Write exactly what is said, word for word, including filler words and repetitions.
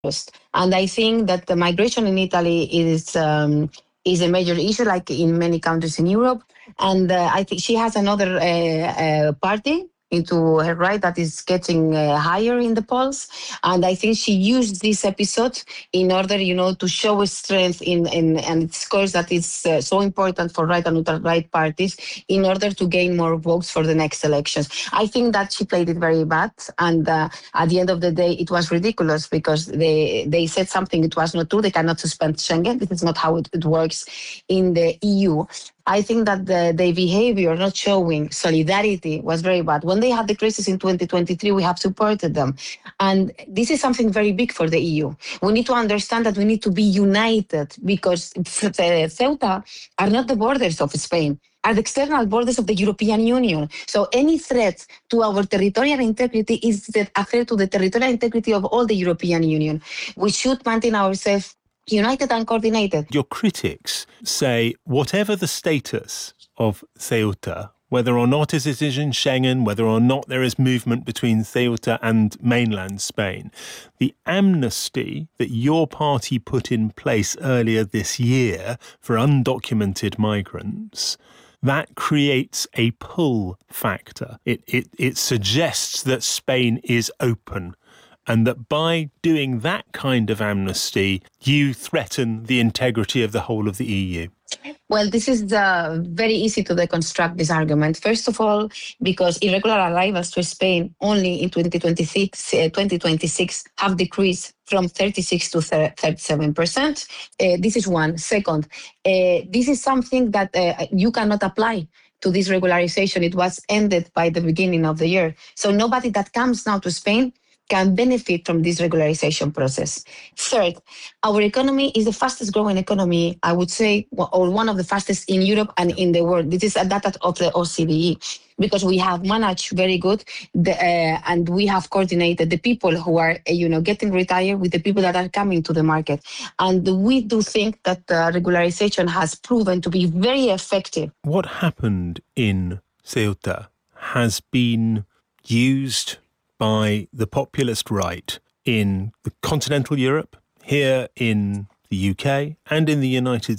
And I think that the migration in Italy is um, is a major issue, like in many countries in Europe. And uh, I think she has another uh, uh, party into her right that is getting uh, higher in the polls. And I think she used this episode in order, you know, to show a strength in, in and it scores that is uh, so important for right and ultra-right parties in order to gain more votes for the next elections. I think that she played it very bad. And uh, at the end of the day, it was ridiculous because they, they said something it was not true. They cannot suspend Schengen. This is not how it, it works in the E U. I think that the, the behavior not showing solidarity was very bad. When they had the crisis in twenty twenty-three, we have supported them. And this is something very big for the E U. We need to understand that we need to be united because Ceuta are not the borders of Spain, are the external borders of the European Union. So any threat to our territorial integrity is a threat to the territorial integrity of all the European Union. We should maintain ourselves united and coordinated. Your critics say whatever the status of Ceuta, whether or not it is in Schengen, whether or not there is movement between Ceuta and mainland Spain, the amnesty that your party put in place earlier this year for undocumented migrants, that creates a pull factor. It, it, it suggests that Spain is open, and that by doing that kind of amnesty, you threaten the integrity of the whole of the E U. Well, this is uh, very easy to deconstruct this argument. First of all, because irregular arrivals to Spain only in twenty twenty-six, uh, twenty twenty-six have decreased from thirty-six to thirty-seven percent. Uh, this is one. Second, uh, this is something that uh, you cannot apply to this regularization. It was ended by the beginning of the year. So nobody that comes now to Spain can benefit from this regularization process. Third, our economy is the fastest growing economy, I would say, or one of the fastest in Europe and in the world. This is a data of the O C D E, because we have managed very good the, uh, and we have coordinated the people who are, uh, you know, getting retired with the people that are coming to the market. And we do think that uh, regularization has proven to be very effective. What happened in Ceuta has been used by the populist right in the continental Europe, here in the U K and in the United